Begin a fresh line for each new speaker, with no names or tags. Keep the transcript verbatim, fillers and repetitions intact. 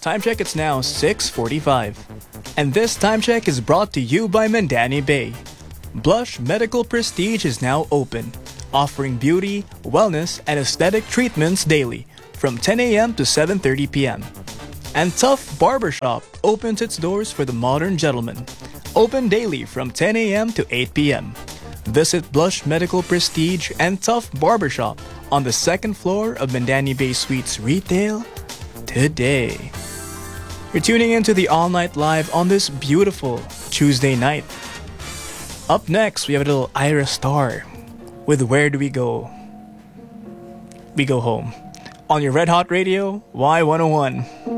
Time check, it's now six forty-five. And this time check is brought to you by Mandani Bay. Blush Medical Prestige is now open, offering beauty, wellness, and aesthetic treatments daily from ten a.m. to seven thirty p.m. And Tough Barbershop opens its doors for the modern gentleman, open daily from ten a.m. to eight p.m. Visit Blush Medical Prestige and Tough Barbershop on the second floor of Mandani Bay Suites Retail today. You're tuning into the All Night Live on this beautiful Tuesday night. Up next, we have a little Ira Star with Where Do We Go? We Go Home. On your Red Hot Radio, Y one oh one.